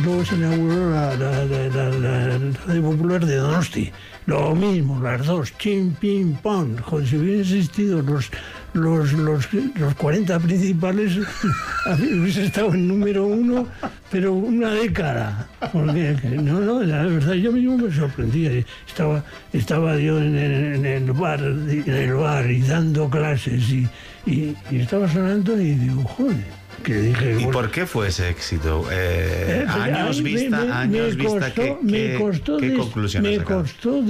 Luego se inauguró la Radio Popular de Donosti. Lo mismo, las dos, chim, pim, pam. Joder, si hubieran existido los 40 principales, hubiese estado en número 1, pero una década. Porque, no, la verdad, yo mismo me sorprendía. Estaba yo en el bar y dando clases y estaba sonando y digo, joder. Que dije, ¿Y por qué fue ese éxito? Años vista, ¿qué conclusiones sacaron?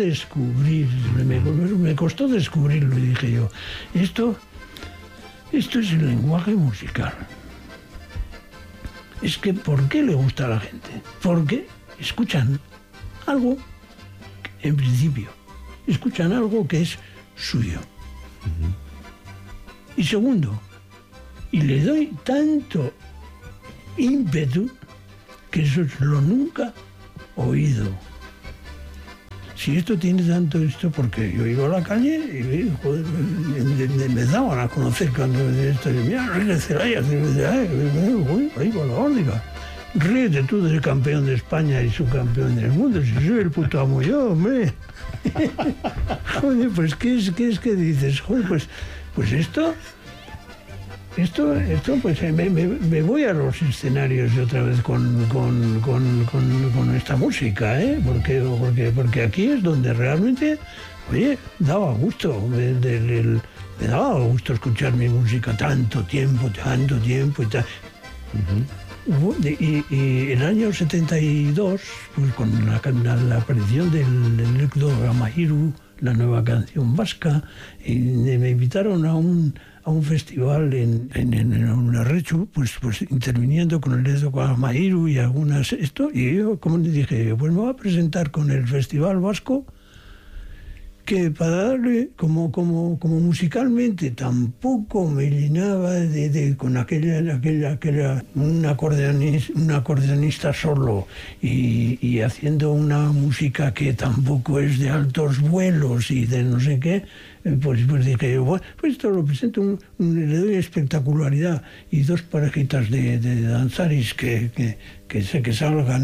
Me costó descubrirlo y dije yo, esto es el lenguaje musical. Es que, ¿por qué le gusta a la gente? Porque escuchan algo, en principio, escuchan algo que es suyo. Uh-huh. Y segundo, y le doy tanto ímpetu que eso es lo nunca oído. Si esto tiene tanto esto, porque yo iba a la calle y joder, me daban a conocer cuando me decían esto, y mira, Enrique Celaya, ahí con la órdiga. Ríete tú del campeón de España y subcampeón del mundo, si soy el puto amo yo, hombre. Joder, pues ¿qué es que dices? Joder, pues esto pues me voy a los escenarios otra vez con esta música, ¿eh? Porque aquí es donde realmente, oye, daba gusto, me daba gusto escuchar mi música tanto tiempo y tal. Uh-huh. Y en el año 72, pues con la aparición del Lecdo Ramahiru, la nueva canción vasca, y me invitaron a un festival en Arrechu, pues interviniendo con el Lecdo Ramahiru y algunas y yo, como le dije, pues me voy a presentar con el Festival Vasco, que para darle, como musicalmente tampoco me llenaba con aquella un acordeonista solo y haciendo una música que tampoco es de altos vuelos y de no sé qué, pues dije, bueno, pues esto lo presento, le doy espectacularidad y dos parejitas de danzaris que salgan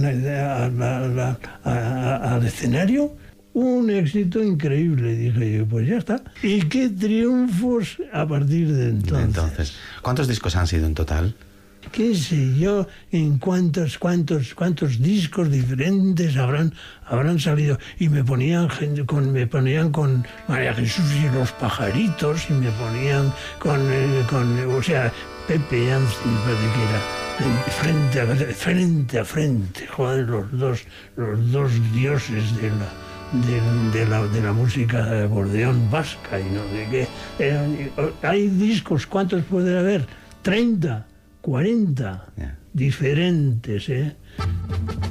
al escenario. Un éxito increíble, dije yo, pues ya está. Y qué triunfos a partir de entonces. ¿Cuántos discos han sido en total? Qué sé yo, en cuántos discos diferentes habrán salido. Y me ponían con María Jesús y los pajaritos, y me ponían con Pepe Anzi, parece que era, frente a frente, joder, los dos dioses de la música de acordeón vasca y no sé qué. Hay discos, ¿cuántos puede haber? 30, 40 diferentes, ¿eh?